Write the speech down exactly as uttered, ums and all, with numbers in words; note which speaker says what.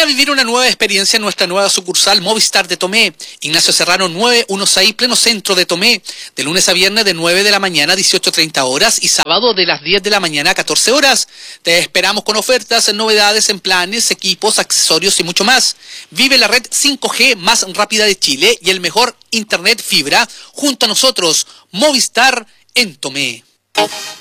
Speaker 1: vivir una nueva experiencia en nuestra nueva sucursal Movistar de Tomé. Ignacio Serrano nueve dieciséis, pleno centro de Tomé. De lunes a viernes de nueve de la mañana a dieciocho treinta horas y sábado de las diez de la mañana a catorce horas. Te esperamos con ofertas, novedades en planes, equipos, accesorios y mucho más. Vive la red cinco G más rápida de Chile y el mejor internet fibra junto a nosotros. Movistar en Tomé.